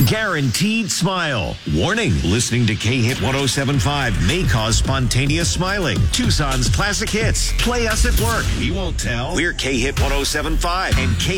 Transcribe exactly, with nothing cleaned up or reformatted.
Guaranteed smile. Warning, listening to K-Hit ten seventy-five may cause spontaneous smiling. Tucson's classic hits. Play us at work. We won't tell. We're K-Hit ten seventy-five and K